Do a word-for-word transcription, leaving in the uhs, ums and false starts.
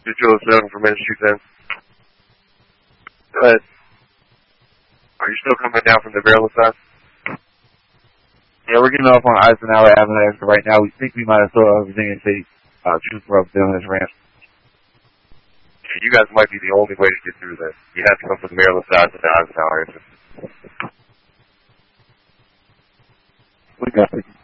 two two oh seven for Main Street then. Go ahead. Are you still coming down from the Maryland side? Yeah, we're getting off on Eisenhower Avenue right now. We think we might have saw Virginia State uh, trooper up there on this ramp. Yeah, you guys might be the only way to get through this. You have to come from the Maryland side to the Eisenhower entrance. We got it.